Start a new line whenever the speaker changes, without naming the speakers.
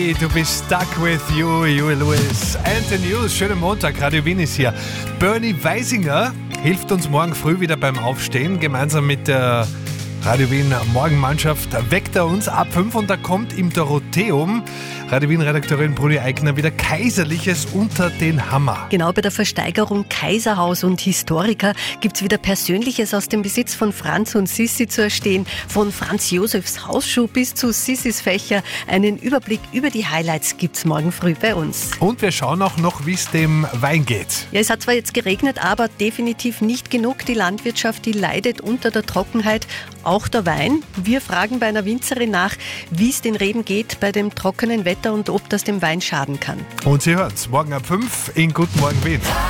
Du bist stuck with you, Huey Lewis. And the News, schönen Montag, Radio Wien ist hier. Bernie Weisinger hilft uns morgen früh wieder beim Aufstehen. Gemeinsam mit der Radio Wien Morgenmannschaft weckt er uns ab 5 und da kommt im Dorotheum Radio Wien Redakteurin Bruni Eigner wieder Kaiserliches unter den Hammer.
Genau, bei der Versteigerung Kaiserhaus und Historiker gibt es wieder Persönliches aus dem Besitz von Franz und Sissi zu erstehen. Von Franz Josefs Hausschuh bis zu Sissis Fächer. Einen Überblick über die Highlights gibt es morgen früh bei uns.
Und wir schauen auch noch, wie es dem Wein geht.
Ja, es hat zwar jetzt geregnet, aber definitiv nicht genug. Die Landwirtschaft, die leidet unter der Trockenheit. Auch der Wein. Wir fragen bei einer Winzerin nach, wie es den Reben geht bei dem trockenen Wetter und ob das dem Wein schaden kann.
Und Sie hört's morgen ab 5 in Guten Morgen Wien.